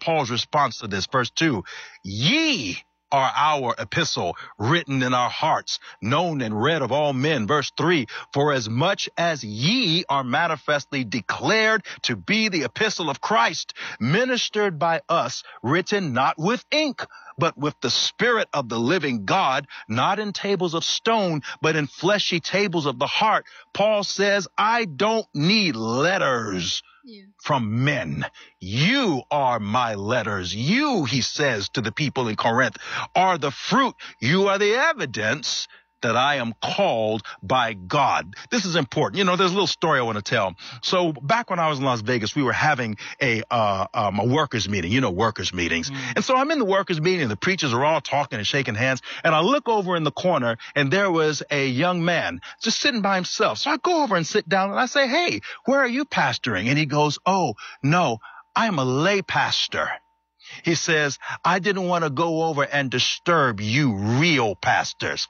Paul's response to this. Verse 2, ye are our epistle, written in our hearts, known and read of all men. Verse 3, for as much as ye are manifestly declared to be the epistle of Christ, ministered by us, written not with ink, but with the Spirit of the living God, not in tables of stone, but in fleshy tables of the heart. Paul says, I don't need letters from men. You are my letters. You, he says to the people in Corinth, are the fruit. You are the evidence that I am called by God. This is important. You know, there's a little story I want to tell. So back when I was in Las Vegas, we were having a workers meeting, workers meetings. And so I'm in the workers meeting, and the preachers are all talking and shaking hands. And I look over in the corner, and there was a young man just sitting by himself. So I go over and sit down, and I say, hey, where are you pastoring? And he goes, oh, no, I'm a lay pastor. He says, I didn't want to go over and disturb you real pastors.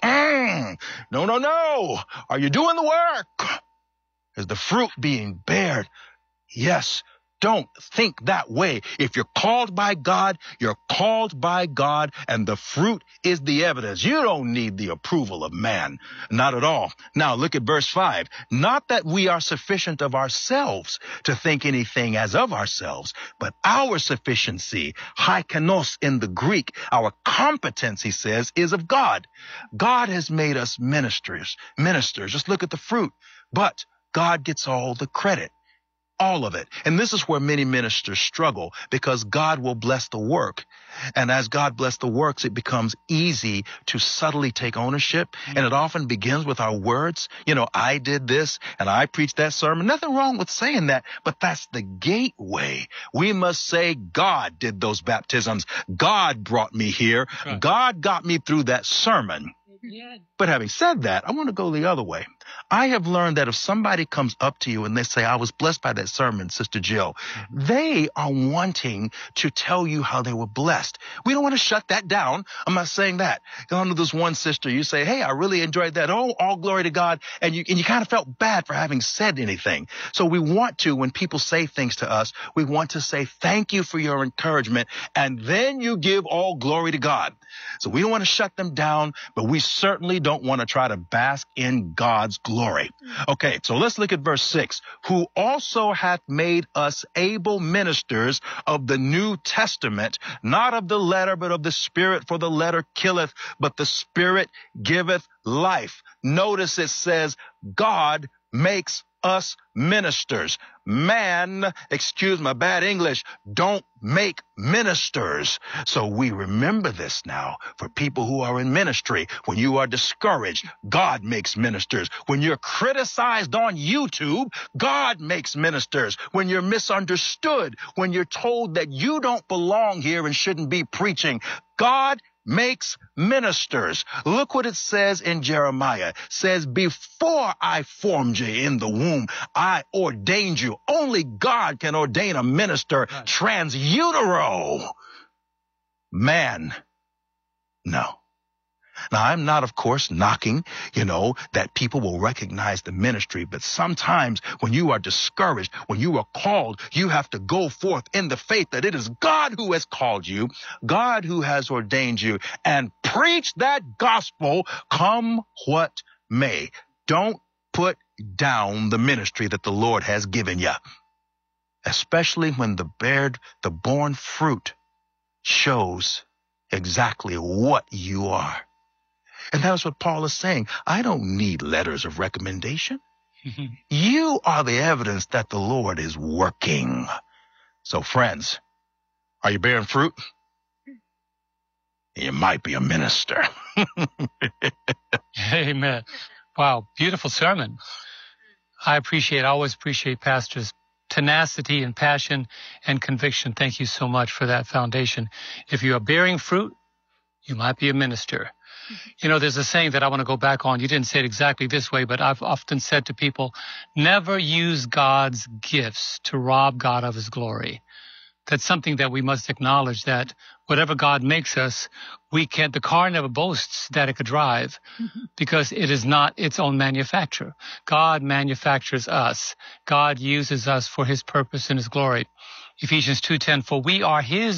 No. Are you doing the work? Is the fruit being bared? Yes. Don't think that way. If you're called by God, you're called by God, and the fruit is the evidence. You don't need the approval of man. Not at all. Now look at verse 5. Not that we are sufficient of ourselves to think anything as of ourselves, but our sufficiency, haikanos in the Greek, our competence, he says, is of God. God has made us ministers. Just look at the fruit. But God gets all the credit. All of it. And this is where many ministers struggle, because God will bless the work. And as God bless the works, it becomes easy to subtly take ownership. And it often begins with our words. I did this and I preached that sermon. Nothing wrong with saying that, but that's the gateway. We must say, God did those baptisms. God brought me here. Right. God got me through that sermon. Yeah. But having said that, I want to go the other way. I have learned that if somebody comes up to you and they say, I was blessed by that sermon, Sister Jill, they are wanting to tell you how they were blessed. We don't want to shut that down. I'm not saying that. Under this one sister, you say, hey, I really enjoyed that. Oh, all glory to God. And you kind of felt bad for having said anything. So we want to, when people say things to us, we want to say, thank you for your encouragement. And then you give all glory to God. So we don't want to shut them down, but we certainly don't want to try to bask in God's glory. Okay, so let's look at verse 6. Who also hath made us able ministers of the New Testament, not of the letter, but of the Spirit, for the letter killeth, but the Spirit giveth life. Notice it says, God makes us ministers. Man, excuse my bad English, don't make ministers. So we remember this now for people who are in ministry. When you are discouraged, God makes ministers. When you're criticized on YouTube, God makes ministers. When you're misunderstood, when you're told that you don't belong here and shouldn't be preaching, God makes ministers. Look what it says in Jeremiah. It says, before I formed you in the womb, I ordained you. Only God can ordain a minister trans utero. Man, no. Now, I'm not, of course, knocking, that people will recognize the ministry. But sometimes when you are discouraged, when you are called, you have to go forth in the faith that it is God who has called you, God who has ordained you, and preach that gospel, come what may. Don't put down the ministry that the Lord has given you, especially when the born fruit shows exactly what you are. And that's what Paul is saying. I don't need letters of recommendation. You are the evidence that the Lord is working. So friends, are you bearing fruit? You might be a minister. Amen. Wow. Beautiful sermon. I always appreciate pastors' tenacity and passion and conviction. Thank you so much for that foundation. If you are bearing fruit, you might be a minister. There's a saying that I want to go back on. You didn't say it exactly this way, but I've often said to people, never use God's gifts to rob God of his glory. That's something that we must acknowledge, that whatever God makes us, the car never boasts that it could drive because it is not its own manufacture. God manufactures us. God uses us for his purpose and his glory. Ephesians 2:10, for we are his